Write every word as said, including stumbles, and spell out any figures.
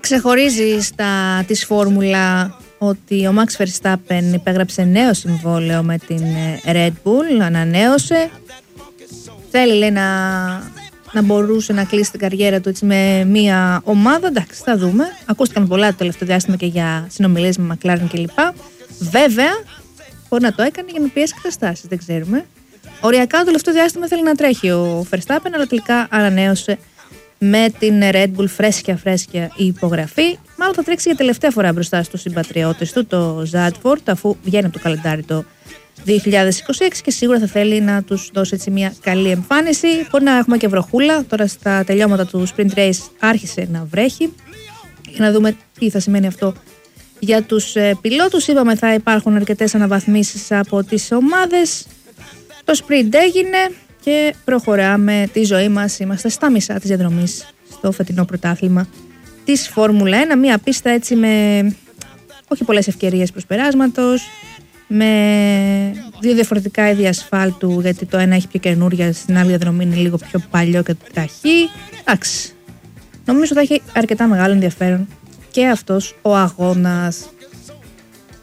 Ξεχωρίζει στα της Φόρμουλα ότι ο Max Verstappen υπέγραψε νέο συμβόλαιο με την Red Bull, ανανέωσε. Θέλει, λέει, να, να μπορούσε να κλείσει την καριέρα του έτσι με μία ομάδα. Εντάξει, θα δούμε. Ακούστηκαν πολλά το τελευταίο διάστημα και για συνομιλίες με McLaren κλπ. Βέβαια, μπορεί να το έκανε για να πιέσει καταστάσεις, δεν ξέρουμε. Οριακά το τελευταίο διάστημα θέλει να τρέχει ο Verstappen, αλλά τελικά ανανέωσε με την Red Bull, φρέσκια φρέσκια η υπογραφή. Μάλλον θα τρέξει για τελευταία φορά μπροστά στους συμπατριώτες του, το Zandvoort, αφού βγαίνει από το καλεντάρι το δύο χιλιάδες είκοσι έξι και σίγουρα θα θέλει να τους δώσει έτσι μια καλή εμφάνιση. Μπορεί να έχουμε και βροχούλα. Τώρα στα τελειώματα του sprint race άρχισε να βρέχει. Για να δούμε τι θα σημαίνει αυτό για τους ε, πιλότους. Είπαμε θα υπάρχουν αρκετές αναβαθμίσεις από τις ομάδες. Το sprint έγινε και προχωράμε τη ζωή μας. Είμαστε στα μισά της διαδρομής στο φετινό πρωτάθλημα της Φόρμουλα ένα. Μια πίστα έτσι με όχι πολλές ευκαιρίες προσπεράσματος, με δύο διαφορετικά είδη ασφάλτου, γιατί το ένα έχει πιο καινούρια, στην άλλη διαδρομή είναι λίγο πιο παλιό και ταχύ. Εντάξει, νομίζω θα έχει αρκετά μεγάλο ενδιαφέρον και αυτός ο αγώνας.